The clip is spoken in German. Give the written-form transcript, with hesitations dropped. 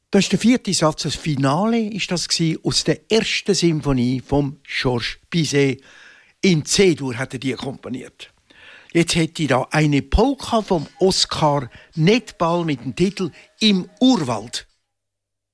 Das ist der vierte Satz, das Finale ist das aus der ersten Symphonie von Georges Bizet. In C-Dur hat er die komponiert. Jetzt hätte ich da eine Polka vom Oskar Nettball mit dem Titel «Im Urwald».